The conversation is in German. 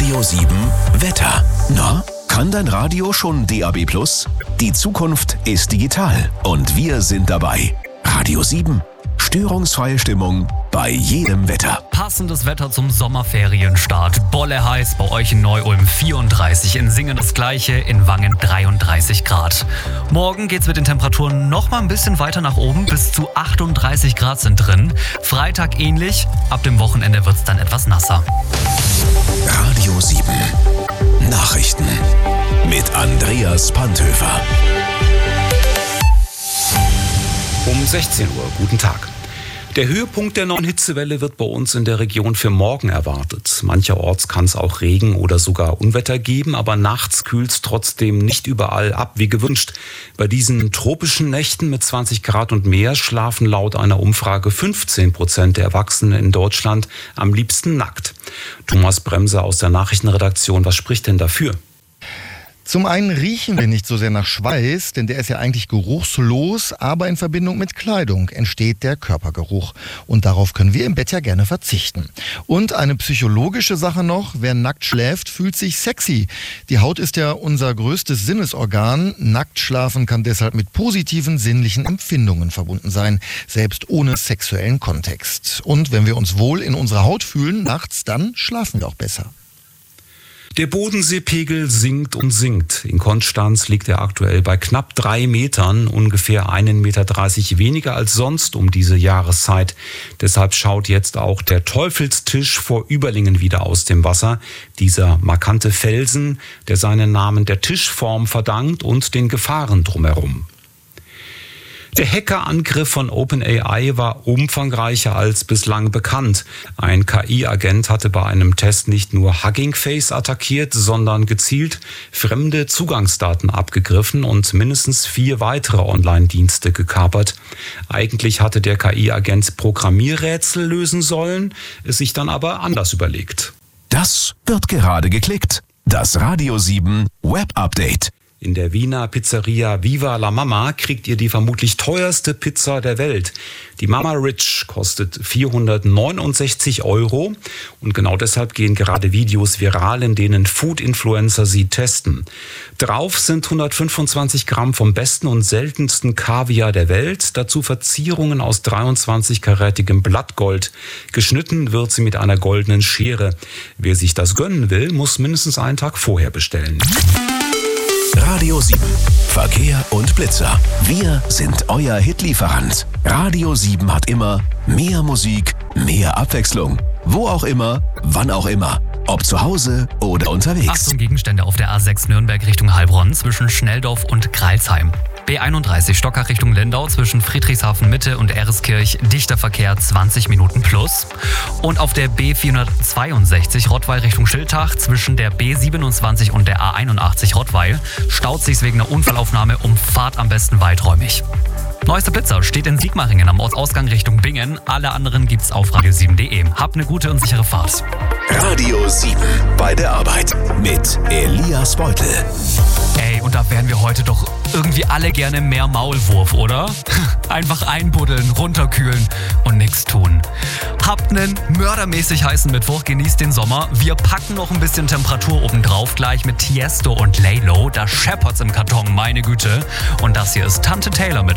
Radio 7 Wetter. Na, kann dein Radio schon DAB+? Die Zukunft ist digital und wir sind dabei. Radio 7. Störungsfreie Stimmung bei jedem Wetter. Passendes Wetter zum Sommerferienstart. Bolle heiß bei euch in Neu-Ulm 34, in Singen das gleiche, in Wangen 33 Grad. Morgen geht's mit den Temperaturen noch mal ein bisschen weiter nach oben, bis zu 38 Grad sind drin. Freitag ähnlich, ab dem Wochenende wird's dann etwas nasser. Radio 7 Nachrichten mit Andreas Panthöfer. Um 16 Uhr, guten Tag. Der Höhepunkt der neuen Hitzewelle wird bei uns in der Region für morgen erwartet. Mancherorts kann es auch Regen oder sogar Unwetter geben, aber nachts kühlt es trotzdem nicht überall ab wie gewünscht. Bei diesen tropischen Nächten mit 20 Grad und mehr schlafen laut einer Umfrage 15% der Erwachsenen in Deutschland am liebsten nackt. Thomas Bremser aus der Nachrichtenredaktion, was spricht denn dafür? Zum einen riechen wir nicht so sehr nach Schweiß, denn der ist ja eigentlich geruchslos, aber in Verbindung mit Kleidung entsteht der Körpergeruch. Und darauf können wir im Bett ja gerne verzichten. Und eine psychologische Sache noch, wer nackt schläft, fühlt sich sexy. Die Haut ist ja unser größtes Sinnesorgan. Nackt schlafen kann deshalb mit positiven sinnlichen Empfindungen verbunden sein, selbst ohne sexuellen Kontext. Und wenn wir uns wohl in unserer Haut fühlen, nachts, dann schlafen wir auch besser. Der Bodenseepegel sinkt und sinkt. In Konstanz liegt er aktuell bei knapp 3 Metern, ungefähr 1,30 Meter weniger als sonst um diese Jahreszeit. Deshalb schaut jetzt auch der Teufelstisch vor Überlingen wieder aus dem Wasser. Dieser markante Felsen, der seinen Namen der Tischform verdankt und den Gefahren drumherum. Der Hackerangriff von OpenAI war umfangreicher als bislang bekannt. Ein KI-Agent hatte bei einem Test nicht nur Hugging Face attackiert, sondern gezielt fremde Zugangsdaten abgegriffen und mindestens 4 weitere Online-Dienste gekapert. Eigentlich hatte der KI-Agent Programmierrätsel lösen sollen, es sich dann aber anders überlegt. Das wird gerade geklickt. Das Radio 7 Web Update. In der Wiener Pizzeria Viva la Mama kriegt ihr die vermutlich teuerste Pizza der Welt. Die Mama Rich kostet 469 € und genau deshalb gehen gerade Videos viral, in denen Food-Influencer sie testen. Drauf sind 125 Gramm vom besten und seltensten Kaviar der Welt, dazu Verzierungen aus 23-karätigem Blattgold. Geschnitten wird sie mit einer goldenen Schere. Wer sich das gönnen will, muss mindestens einen Tag vorher bestellen. Radio 7 Verkehr und Blitzer. Wir sind euer Hitlieferant. Radio 7 hat immer mehr Musik, mehr Abwechslung. Wo auch immer, wann auch immer. Ob zu Hause oder unterwegs. Achtung, Gegenstände auf der A6 Nürnberg Richtung Heilbronn zwischen Schnelldorf und Greilsheim. B31 Stockach Richtung Lindau zwischen Friedrichshafen Mitte und Ereskirch, dichter Verkehr 20 Minuten plus. Und auf der B462 Rottweil Richtung Schiltach zwischen der B27 und der A81 Rottweil staut sich's wegen einer Unfallaufnahme, Fahrt am besten weiträumig. Neuester Blitzer steht in Sigmaringen am Ortsausgang Richtung Bingen. Alle anderen gibt's auf radio7.de. Habt eine gute und sichere Fahrt. Radio 7 bei der Arbeit mit Elias Beutel. Ey, und da wären wir heute doch irgendwie alle gerne mehr Maulwurf, oder? Einfach einbuddeln, runterkühlen und nichts tun. Habt einen mördermäßig heißen Mittwoch, genießt den Sommer. Wir packen noch ein bisschen Temperatur obendrauf, gleich mit Tiesto und Laylo. Da scheppert's im Karton, meine Güte. Und das hier ist Tante Taylor mit